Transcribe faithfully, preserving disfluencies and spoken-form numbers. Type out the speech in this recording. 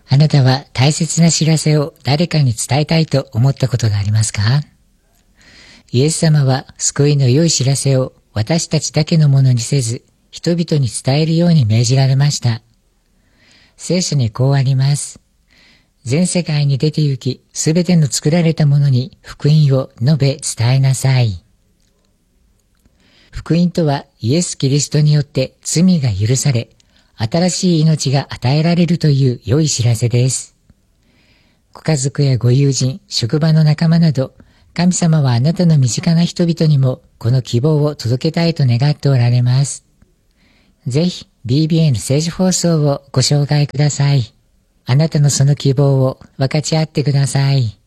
あなたは大切な知らせを誰かに伝えたいと思ったことがありますか？イエス様は救いの良い知らせを私たちだけのものにせず、人々に伝えるように命じられました。聖書にこうあります。全世界に出て行き、すべての作られたものに福音を述べ伝えなさい。福音とはイエス・キリストによって罪が許され、新しい命が与えられるという良い知らせです。ご家族やご友人、職場の仲間など、神様はあなたの身近な人々にもこの希望を届けたいと願っておられます。ぜひ ビービーエヌ 聖書放送をご紹介ください。あなたのその希望を分かち合ってください。